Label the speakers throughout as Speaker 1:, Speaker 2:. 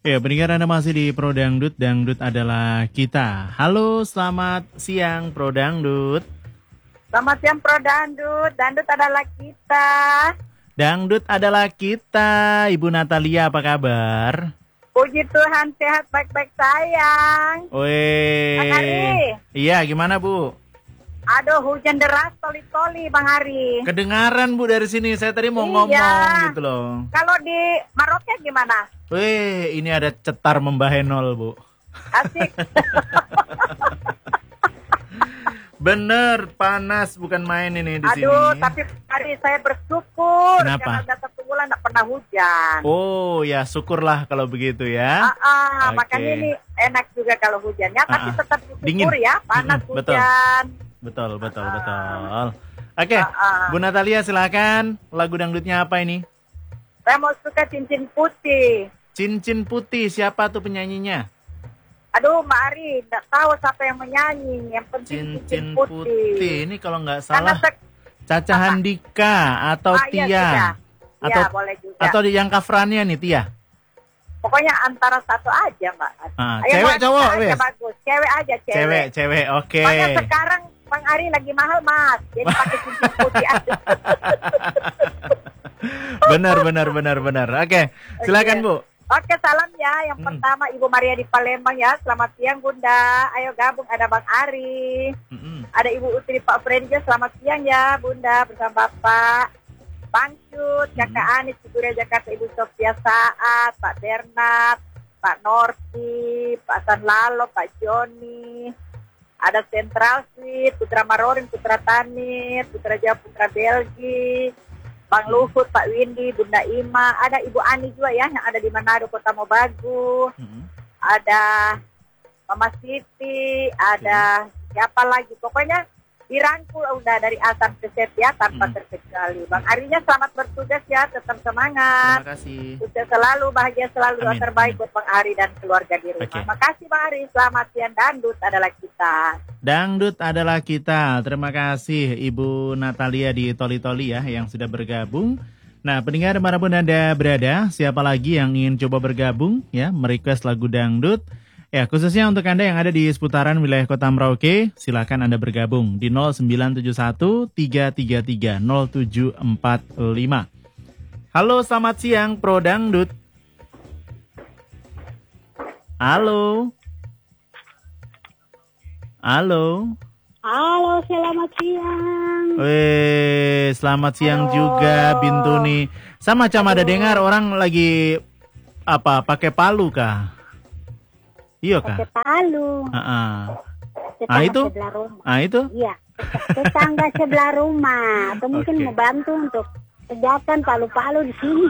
Speaker 1: Ya, pendengar Anda masih di Pro Dangdut, Dangdut adalah kita. Halo, selamat siang Pro Dangdut.
Speaker 2: Selamat siang Pro Dangdut, Dangdut adalah kita.
Speaker 1: Dangdut adalah kita. Ibu Natalia, apa kabar?
Speaker 2: Puji Tuhan, sehat baik-baik sayang.
Speaker 1: Weh.
Speaker 2: Bang Hari.
Speaker 1: Iya, gimana Bu?
Speaker 2: Aduh, hujan deras toli-toli Bang Hari.
Speaker 1: Kedengaran Bu dari sini, saya tadi mau ngomong gitu loh.
Speaker 2: Kalau di Maroke gimana?
Speaker 1: Weh, ini ada cetar membahenol Bu.
Speaker 2: Asik.
Speaker 1: Bener, panas bukan main ini di sini.
Speaker 2: Aduh, tapi hari saya bersyukur.
Speaker 1: Kenapa?
Speaker 2: Karena udah 1 bulan gak pernah hujan.
Speaker 1: Oh ya, syukurlah kalau begitu ya. Oke.
Speaker 2: Makanya ini enak juga kalau hujannya, tapi tetap
Speaker 1: Dingin.
Speaker 2: syukur ya, panas
Speaker 1: Betul.
Speaker 2: hujan.
Speaker 1: Betul. Oke, Bu Natalia silakan. Lagu dangdutnya apa ini?
Speaker 2: Saya mau suka cincin putih.
Speaker 1: Cincin Putih, siapa tuh penyanyinya?
Speaker 2: Aduh, Mbak Ari, nggak tahu siapa yang menyanyi. Yang penting
Speaker 1: Cincin Putih. Ini kalau nggak salah Caca
Speaker 2: Apa?
Speaker 1: Handika atau Tia.
Speaker 2: Iya,
Speaker 1: Atau
Speaker 2: boleh juga.
Speaker 1: atau yang coverannya nih Tia.
Speaker 2: Pokoknya antara satu aja, Mbak.
Speaker 1: Cewek cowok,
Speaker 2: aja
Speaker 1: wes.
Speaker 2: bagus. Cewek aja,
Speaker 1: Cewek, oke.
Speaker 2: Pokoknya sekarang Bang Ari lagi mahal, Mas. Jadi pakai cincin putih aja.
Speaker 1: Benar. Oke, silakan Bu.
Speaker 2: Oke, salam ya. Yang pertama Ibu Maria di Palembang ya. Selamat siang, Bunda. Ayo gabung, ada Bang Ari. Ada Ibu Utri, Pak Fredja. Selamat siang ya, Bunda, bersama Bapak. Bang Cut, Kakak Anis, Ibu Jakarta, Ibu Sofia Saat, Pak Bernard, Pak Norti, Pak Sanlalo, Pak Joni. Ada Central Suite, Putra Marorin, Putra Tanit, Putra Jawa, Putra Belgi. Bang Luhut, Pak Windy, Bunda Ima, ada Ibu Ani juga ya, yang ada di Manado, Kota Mobagu, ada Mama Siti, ada siapa lagi, pokoknya dirangkul udah dari A sampai Z ya, tanpa terkecuali. Bang Arinya selamat bertugas ya, tetap semangat.
Speaker 1: Terima kasih.
Speaker 2: Sukses selalu, bahagia selalu, doa terbaik buat Bang Ari dan keluarga di rumah. Makasih Bang Ari, selamat siang, Dangdut adalah kita.
Speaker 1: Dangdut adalah kita. Terima kasih Ibu Natalia di Toli-Toli ya yang sudah bergabung. Nah, pendengar dimanapun Anda berada, siapa lagi yang ingin coba bergabung ya, merequest lagu dangdut? Ya, khususnya untuk Anda yang ada di seputaran wilayah Kota Merauke, silakan Anda bergabung di 0971 333 0745. Halo, selamat siang Pro Dangdut. Halo,
Speaker 2: selamat siang.
Speaker 1: Selamat siang juga Bintuni. Sama macam ada dengar orang lagi pakai palu kah? Iya kah?
Speaker 2: Pakai palu.
Speaker 1: Itu? Itu?
Speaker 2: Iya, tetangga sebelah rumah. Atau mungkin mau bantu untuk kerjakan palu-palu di sini.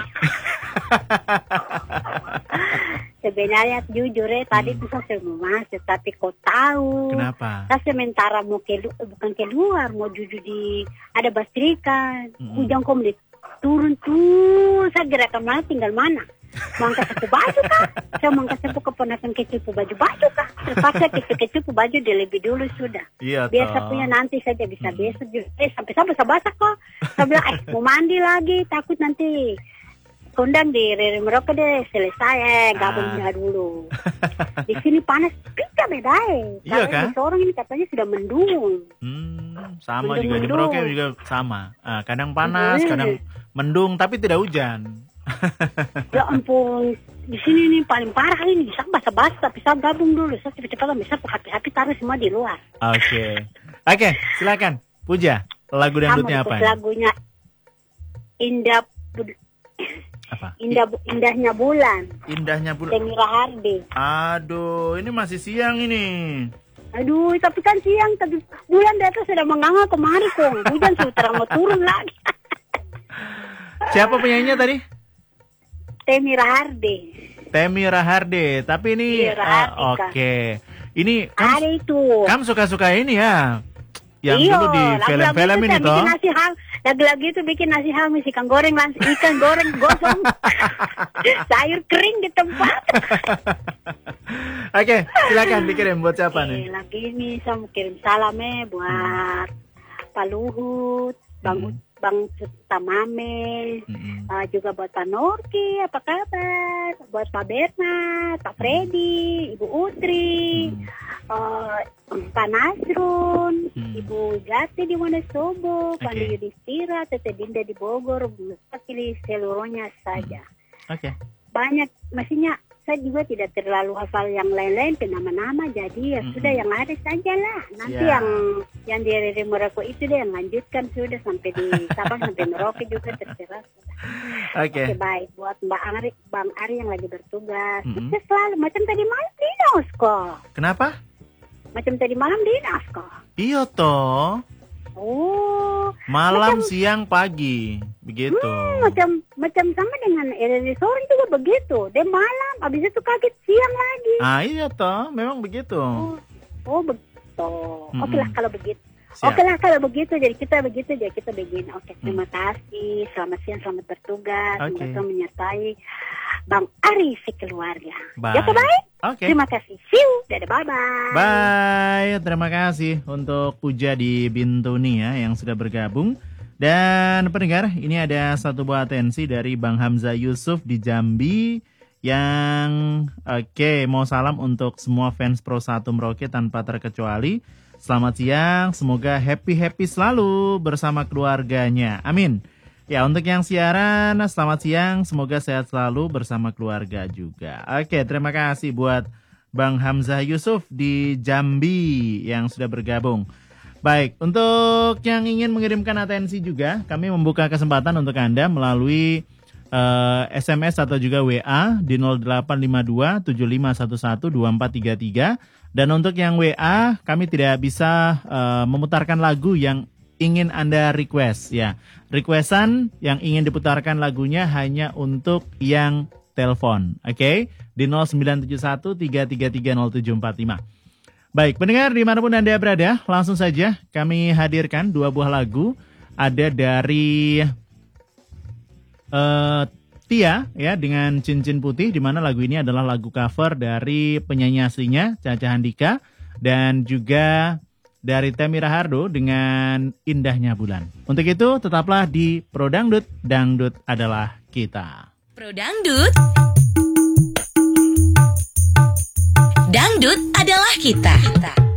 Speaker 2: Sebenarnya jujur tadi tuh saya mau masuk, tapi kau tahu.
Speaker 1: Kenapa?
Speaker 2: Saya sementara mau bukan keluar, mau jujur di ada bastrikan. Hujan kau turun tuh, saya gerakan mana tinggal mana? Mangkat sapu baju kah? Saya mangkat sapu keponakan kecipu baju kah? Terpaksa kecipu baju dia lebih dulu sudah.
Speaker 1: Iya,
Speaker 2: biasa punya nanti saja bisa besok. Sampai basah kok. Saya bilang, mau mandi lagi, takut nanti kondang di Riri Merauke deh selesai, gabungnya dulu. Di sini panas, pika beda
Speaker 1: Iya kan?
Speaker 2: Seorang ini katanya sudah mendung.
Speaker 1: Sama juga di Merauke juga sama. Kadang panas, kadang mendung, tapi tidak hujan.
Speaker 2: Ya ampun, di sini nih paling parah ini. Saya basah-basah, tapi saya gabung dulu. Saya cepat-cepat bisa pakai taruh semua di luar.
Speaker 1: Oke, silakan Puja. Lagu dangdutnya apa?
Speaker 2: Lagunya Indahnya Bulan.
Speaker 1: Indahnya Bulan.
Speaker 2: Temi Rahardi.
Speaker 1: Aduh, ini masih siang ini.
Speaker 2: Aduh, tapi kan siang, tapi bulan di atas sudah menganga kemari kok. Hujan sudah terang mau turun lagi.
Speaker 1: Siapa penyanyinya tadi?
Speaker 2: Temi Rahardi,
Speaker 1: tapi ini
Speaker 2: oke.
Speaker 1: Ini
Speaker 2: ada itu.
Speaker 1: Kamu suka-suka ini ya? Yang dulu di film-film ini toh.
Speaker 2: Lagu-lagu itu bikin nasi hamis, ikan goreng gosong. Sayur kering di tempat.
Speaker 1: Oke, silakan dikirim buat siapa nih?
Speaker 2: Lagi ini saya mau kirim salam buat Pak Luhut, Bang Tamame, juga buat Pak Norki, apa kabar? Buat Pak Bernard,
Speaker 3: Pak Freddy, Ibu Utri, Pak Nasrun, Ibu Jati di Wonosobo, Pak Yudhistira, Tete Dinda di Bogor, mewakili seluruhnya saja. Banyak, maksudnya saya juga tidak terlalu hafal yang lain-lain ke nama-nama, jadi ya sudah yang ada saja lah. Nanti yang di Merauke itu deh yang lanjutkan sudah sampai di Sabang sampai Merauke juga terserah. Oke, baik buat Bang Ari yang lagi bertugas. Kita selalu macam tadi malam dinas kok.
Speaker 1: Kenapa?
Speaker 3: Macam tadi malam dinas kok.
Speaker 1: Iya toh.
Speaker 3: Oh,
Speaker 1: malam, siang, pagi, begitu.
Speaker 3: Macam sama dengan Soren juga begitu. Dia malam, habis itu kaget siang lagi.
Speaker 1: Iya toh, memang begitu.
Speaker 3: Begitu. Oke lah kalau begitu. Oke lah kalau begitu, jadi kita begini. Oke, terima kasih. Selamat siang, selamat bertugas. Semoga menyertai Bang Ari sekeluarga. Ya, baik. Terima kasih. See you. Dadah, bye-bye.
Speaker 1: Bye. Terima kasih untuk Puja di Bintuni ya yang sudah bergabung. Dan pendengar, ini ada satu buah atensi dari Bang Hamzah Yusuf di Jambi yang mau salam untuk semua fans Pro 1 Merauke tanpa terkecuali. Selamat siang, semoga happy selalu bersama keluarganya. Amin. Ya, untuk yang siaran, selamat siang, semoga sehat selalu bersama keluarga juga. Terima kasih buat Bang Hamzah Yusuf di Jambi yang sudah bergabung. Baik, untuk yang ingin mengirimkan atensi juga, kami membuka kesempatan untuk Anda melalui SMS atau juga WA di 0852 7511 2433. Dan untuk yang WA, kami tidak bisa memutarkan lagu yang ingin Anda request ya. Requestan yang ingin diputarkan lagunya hanya untuk yang telepon. Di 0971 333 0745. Baik, pendengar dimanapun Anda berada, langsung saja kami hadirkan dua buah lagu. Ada dari Tia ya dengan Cincin Putih, di mana lagu ini adalah lagu cover dari penyanyi aslinya Caca Handika, dan juga dari Temi Rahardo dengan Indahnya Bulan. Untuk itu tetaplah di Pro Dangdut, Dangdut adalah kita.
Speaker 4: Pro Dangdut, Dangdut adalah kita.